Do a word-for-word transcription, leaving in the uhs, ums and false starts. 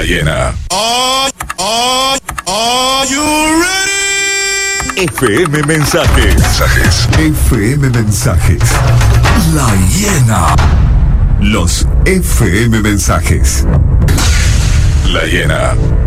La Hiena. Are, are, are you ready? F M Mensajes. Mensajes. F M Mensajes. La Hiena. Los F M Mensajes. La Hiena.